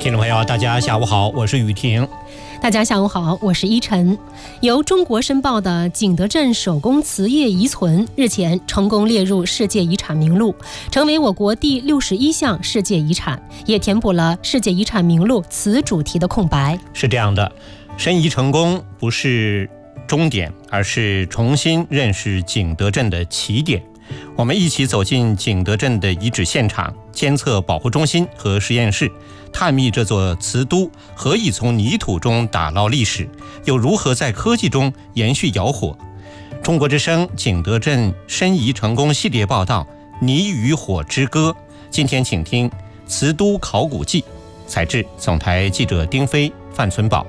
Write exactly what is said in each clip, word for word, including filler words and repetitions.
听众朋友，大家下午好，我是雨婷。 大家下午好，我是依晨。由中国申报的景德镇手工瓷业遗存日前成功列入世界遗产名录，成为我国第六十一项世界遗产，也填补了世界遗产名录瓷主题的空白。 是这样的，申遗成功不是终点，而是重新认识景德镇的起点。我们一起走进景德镇的遗址现场、监测保护中心和实验室，探秘这座瓷都何以从泥土中打捞历史，又如何在科技中延续窑火。中国之声景德镇申遗成功系列报道《泥与火之歌》，今天请听《瓷都考古记》，采制总台记者丁飞、范存宝。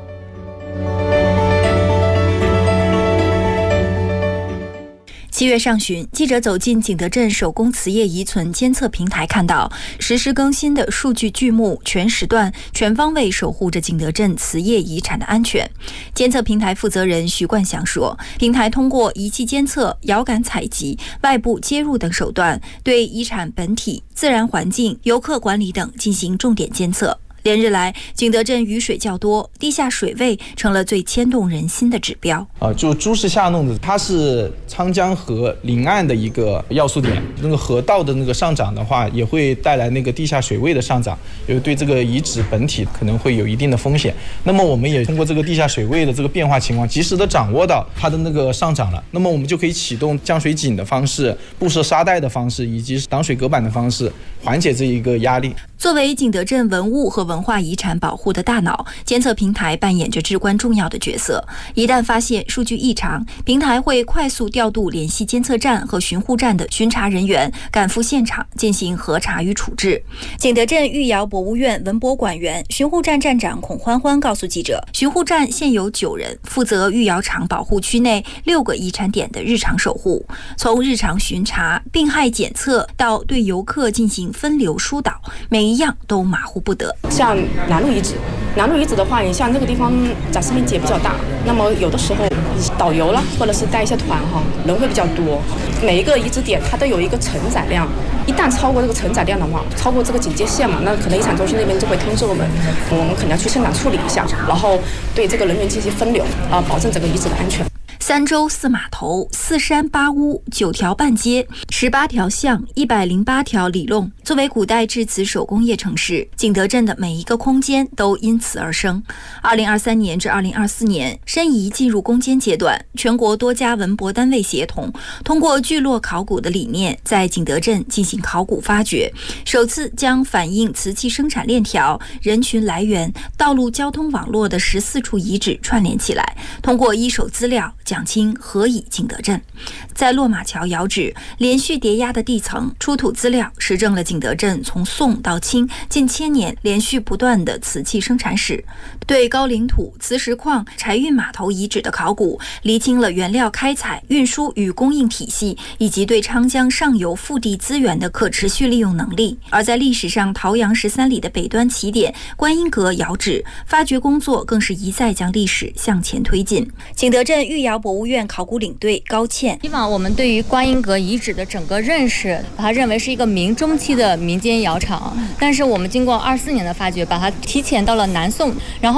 七月上旬，记者走进景德镇手工瓷业遗存监测平台，看到实时更新的数据巨幕，全时段、全方位守护着景德镇瓷业遗产的安全。监测平台负责人徐冠祥说，平台通过仪器监测、遥感采集、外部接入等手段，对遗产本体、自然环境、游客管理等进行重点监测。连日来，景德镇雨水较多，地下水位成了最牵动人心的指标。 啊，就朱氏下弄的，它是沧江河临岸的一个要素点。那个河道的那个上涨的话，也会带来那个地下水位的上涨，也对这个遗址本体可能会有一定的风险。那么我们也通过这个地下水位的这个变化情况，及时的掌握到它的那个上涨了，那么我们就可以启动降水井的方式、布设沙袋的方式，以及挡水隔板的方式，缓解这一个压力。 作为景德镇文物和文化遗产保护的大脑，监测平台扮演着至关重要的角色。一旦发现数据异常，平台会快速调度联系监测站和巡护站的巡查人员，赶赴现场进行核查与处置。景德镇御窑博物院文博馆员、巡护站站长孔欢欢告诉记者，巡护站现有九人，负责御窑厂保护区内六个遗产点的日常守护，从日常巡查、病害检测到对游客进行分流疏导，每一样都马虎不得。 像南路遗址，南路遗址的话，你像那个地方展示面积也比较大，那么有的时候导游啦，或者是带一些团哈，人会比较多。每一个遗址点它都有一个承载量，一旦超过这个承载量的话，超过这个警戒线嘛，那可能遗产中心那边就会通知我们，我们可能要去现场处理一下，然后对这个人员进行分流啊，保证整个遗址的安全。 三洲四码头、四山八屋、九条半街、十八条巷、一百零八条里弄，作为古代制瓷手工业城市，景德镇的每一个空间都因此而生。二零二三年至二零二四年，申遗进入攻坚阶段，全国多家文博单位协同，通过聚落考古的理念，在景德镇进行考古发掘，首次将反映瓷器生产链条、人群来源、道路交通网络的十四处遗址串联起来，通过一手资料讲清何以景德镇。在落马桥窑址连续叠压的地层出土资料，实证了景德镇从宋到清近千年连续不断的瓷器生产史。对高岭土、磁石矿、柴运码头遗址的考古，厘清了原料开采、运输与供应体系，以及对昌江上游腹地资源的可持续利用能力。而在历史上桃阳十三里的北端起点观音阁窑址，发掘工作更是一再将历史向前推进。景德镇御窑博物院考古领队高倩， 以往我们对于观音阁遗址的整个认识，把它认为是一个明中期的民间窑厂，但是我们经过二四年的发掘，把它提前到了南宋，然后